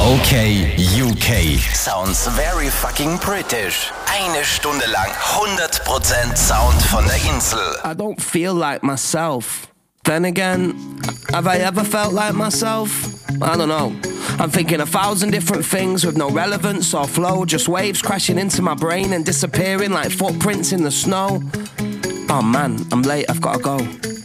Okay, UK. Sounds very fucking British. Eine Stunde lang 100% Sound von der Insel. I don't feel like myself. Then again, have I ever felt like myself? I don't know. I'm thinking 1,000 different things with no relevance or flow. Just waves crashing into my brain and disappearing like footprints in the snow. Oh man, I'm late, I've gotta go.